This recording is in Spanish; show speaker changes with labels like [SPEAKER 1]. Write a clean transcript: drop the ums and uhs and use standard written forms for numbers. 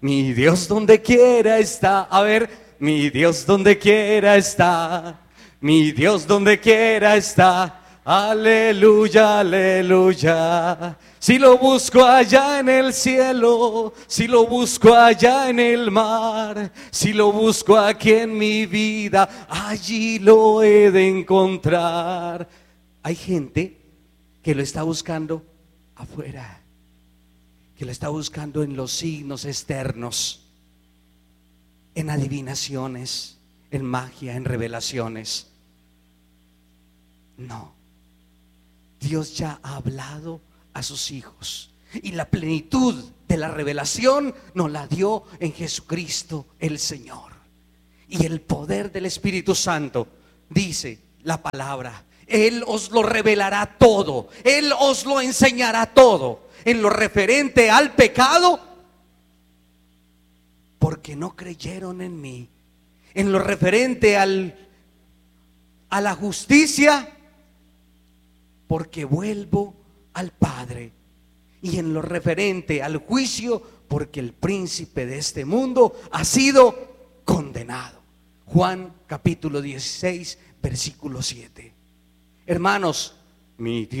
[SPEAKER 1] Mi Dios donde quiera está. A ver, mi Dios donde quiera está. Mi Dios donde quiera está. Aleluya, aleluya. Si lo busco allá en el cielo, si lo busco allá en el mar, si lo busco aquí en mi vida, allí lo he de encontrar. Hay gente que lo está buscando afuera, que lo está buscando en los signos externos, en adivinaciones, en magia, en revelaciones. No, Dios ya ha hablado a sus hijos y la plenitud de la revelación nos la dio en Jesucristo el Señor. Y el poder del Espíritu Santo, dice la palabra, Él os lo revelará todo, Él os lo enseñará todo en lo referente al pecado, porque no creyeron en mí. En lo referente a la justicia, porque vuelvo al Padre. Y en lo referente al juicio, porque el príncipe de este mundo ha sido condenado. Juan capítulo 16, versículo 7. Hermanos, mi Dios